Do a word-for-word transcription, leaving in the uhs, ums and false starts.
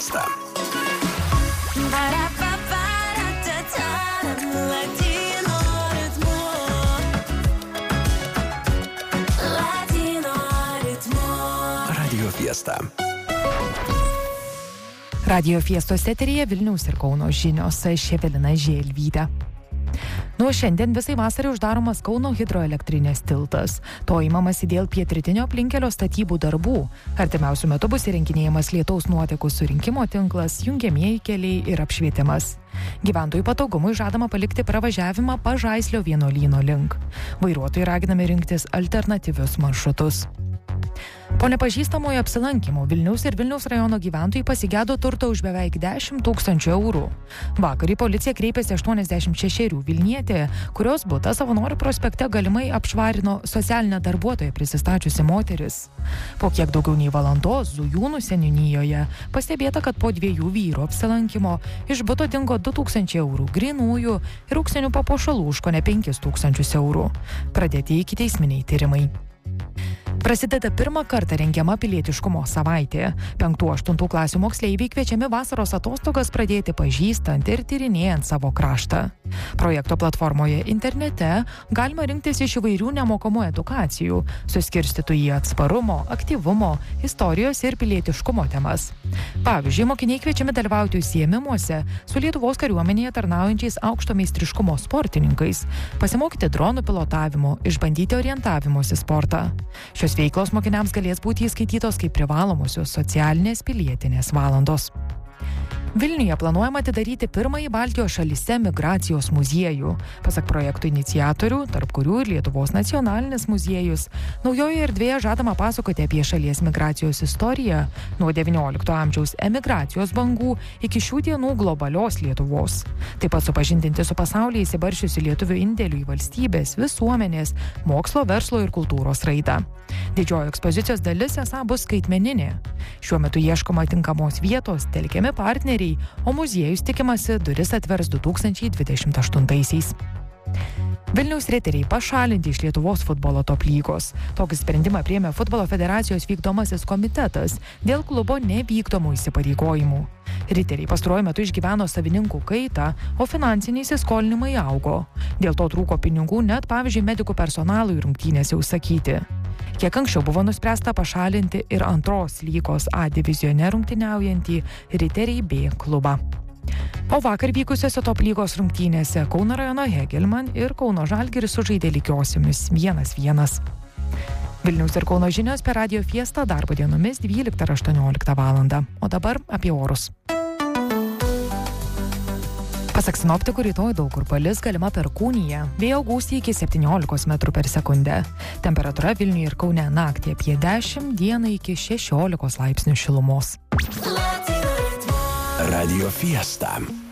Fiesta. Radio Fiesta. Radio Fiestos eteryje Vilniaus ir Kauno žinios, aš Evelina Želvytė. Nuo šiandien visai vasarai uždaromas Kauno hidroelektrinės tiltas. To įmamasi dėl pietrytinio aplinkelio statybų darbų. Artimiausiu metu bus įrenginėjamas lietaus nuotekų surinkimo tinklas, jungiamieji keliai ir apšvietimas. Gyventojų patogumui žadama palikti pravažiavimą Pažaislio vienuolyno link. Vairuotojai raginami rinktis alternatyvius maršrutus. Po nepažįstamojo apsilankimo Vilniaus ir Vilniaus rajono gyventojai pasigėdo turto už beveik dešimt tūkstančių eurų. Vakar į policiją kreipėsi aštuoniasdešimt šešerių vilnietė, kurios butą Savanorių prospekte galimai apšvarino socialinė darbuotoja prisistačiusi moteris. Po kiek daugiau nei valandos Zujūnų seniūnijoje pastebėta, kad po dviejų vyrų apsilankimo iš buto dingo du tūkstančiai eurų grynųjų ir auksinių papuošalų už kone penkis tūkstančius eurų. Pradėti ikiteisminiai tyrimai. Prasideda pirmą kartą rengiama pilietiškumo savaitė. Penktų aštuntų klasių moksleiviai kviečiami vasaros atostogas pradėti pažįstant ir tyrinėjant savo kraštą. Projekto platformoje internete galima rinktis iš įvairių nemokamų edukacijų, suskirstytų į atsparumo, aktyvumo, istorijos ir pilietiškumo temas. Pavyzdžiui, mokiniai kviečiami dalyvauti užsiėmimuose su Lietuvos kariuomenėje tarnaujančiais aukšto meistriškumo sportininkais, pasimokyti dronų pilotavimo, išbandyti orientavimosi sportą. Šios veiklos mokiniams galės būti įskaitytos kaip privalomosios socialinės pilietinės valandos. Vilniuje planuojama atidaryti pirmąjį Baltijos šalyse migracijos muziejų. Pasak projektų iniciatorių, tarp kurių ir Lietuvos nacionalinis muziejus, naujoje erdvėje žadama pasakoti apie šalies migracijos istoriją nuo devyniolikto amžiaus emigracijos bangų iki šių dienų globalios Lietuvos. Taip pat supažindinti su pasaulyje įsibaršiusiu lietuvių indėlių į valstybės, visuomenės, mokslo, verslo ir kultūros raidą. Didžioji ekspozicijos dalis esą bus skaitmeninė. Šiuo metu ieškoma tinkamos vietos, telkiami partneriai, o muziejus tikimasi duris atvers du tūkstančiai dvidešimt aštuntaisiais. Vilniaus riteriai pašalinti iš Lietuvos futbolo top lygos. Tokį sprendimą priėmė Futbolo federacijos vykdomasis komitetas dėl klubo nevykdomų įsipareigojimų. Riteriai pastaruoju metu išgyveno savininkų kaitą, o finansiniai įsiskolinimai augo. Dėl to trūko pinigų net, pavyzdžiui, medikų personalui rungtynėse užsakyti. Kiek anksčiau buvo nuspręsta pašalinti ir antros lygos A divizione rungtyniaujantį Riteriai B klubą. O vakar vykusiose top lygos rungtynėse Kauno rajono Hegelman ir Kauno Žalgiris sužaidė lygiosiomis vienas vienas. Vilniaus ir Kauno žinios per Radio Fiesta darbo dienomis dvyliktą ir aštuonioliktą valandą. O dabar apie orus. Pasak sinoptikų, rytoj daug kur palis, galima perkūnija. Vėjo gūsiai iki septyniolikos metrų per sekundę. Temperatūra Vilniuje ir Kaune naktį apie dešimt, dieną iki šešiolikos laipsnių šilumos. Radio Fiesta.